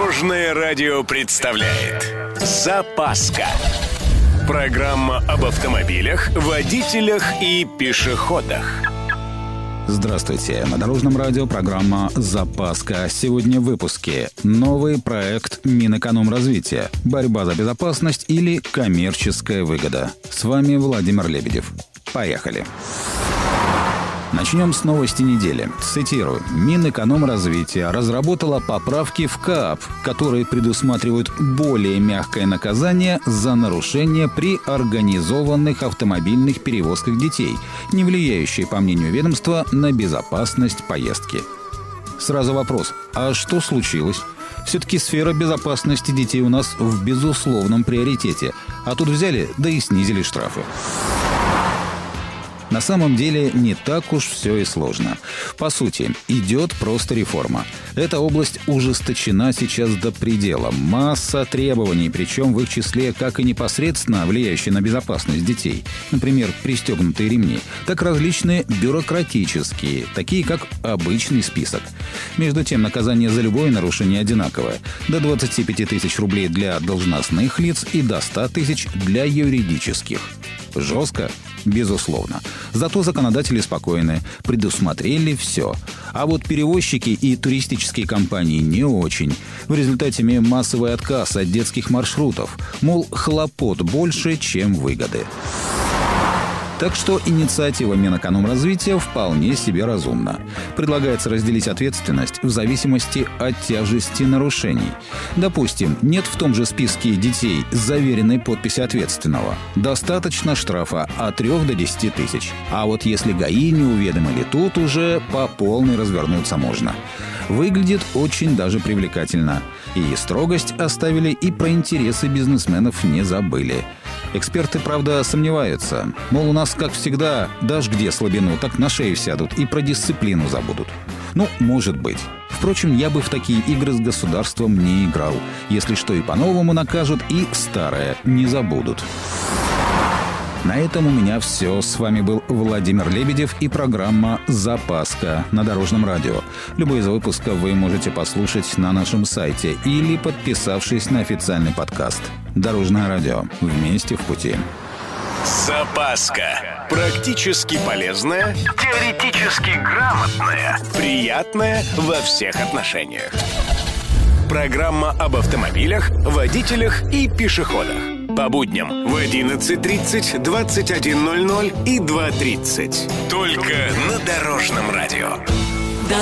Дорожное радио представляет «Запаска». Программа об автомобилях, водителях и пешеходах. Здравствуйте. На Дорожном радио программа «Запаска». Сегодня в выпуске. Новый проект Минэкономразвития. Борьба за безопасность или коммерческая выгода. С вами Владимир Лебедев. Поехали. Начнем с новости недели. Цитирую. Минэкономразвития разработала поправки в КАП, которые предусматривают более мягкое наказание за нарушения при организованных автомобильных перевозках детей, не влияющие, по мнению ведомства, на безопасность поездки. Сразу вопрос. А что случилось? Все-таки сфера безопасности детей у нас в безусловном приоритете. А тут взяли, да и снизили штрафы. На самом деле не так уж все и сложно. По сути, идет просто реформа. Эта область ужесточена сейчас до предела. Масса требований, причем в их числе как и непосредственно влияющие на безопасность детей. Например, пристегнутые ремни, так различные бюрократические, такие как обычный список. Между тем, наказание за любое нарушение одинаковое. До 25 тысяч рублей для должностных лиц и до 100 тысяч для юридических. Жестко? Безусловно. Зато законодатели спокойны, предусмотрели все. А вот перевозчики и туристические компании не очень. В результате имеем массовый отказ от детских маршрутов. Мол, хлопот больше, чем выгоды. Так что инициатива Минэкономразвития вполне себе разумна. Предлагается разделить ответственность в зависимости от тяжести нарушений. Допустим, нет в том же списке детей с заверенной подписью ответственного. Достаточно штрафа от 3 до 10 тысяч. А вот если ГАИ не уведомили, тут уже по полной развернуться можно. Выглядит очень даже привлекательно. И строгость оставили, и про интересы бизнесменов не забыли. Эксперты, правда, сомневаются. Мол, у нас, как всегда, дашь где слабину, так на шею сядут и про дисциплину забудут. Ну, может быть. Впрочем, я бы в такие игры с государством не играл. Если что и по-новому накажут, и старое не забудут. На этом у меня все. С вами был Владимир Лебедев и программа «Запаска» на Дорожном радио. Любой из выпусков вы можете послушать на нашем сайте или подписавшись на официальный подкаст. Дорожное радио. Вместе в пути. «Запаска». Практически полезная, теоретически грамотная, приятная во всех отношениях. Программа об автомобилях, водителях и пешеходах. По будням в 11:30, 21:00 и 2:30. Только на Дорожном радио.